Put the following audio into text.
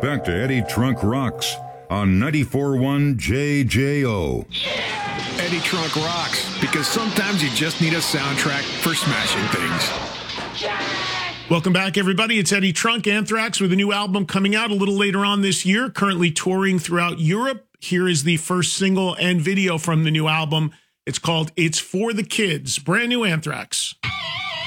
back to Eddie Trunk Rocks on 94.1 JJO. Eddie Trunk Rocks, because sometimes you just need a soundtrack for smashing things. Welcome back, everybody. It's Eddie Trunk, Anthrax, with a new album coming out a little later on this year, currently touring throughout Europe. Here is the first single and video from the new album. It's called It's for the Kids. Brand new Anthrax.